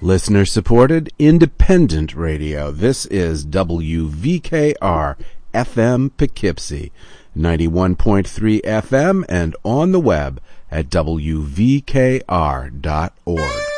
Listener-supported, independent radio. This is WVKR FM Poughkeepsie, 91.3 FM, and on the web at WVKR.org.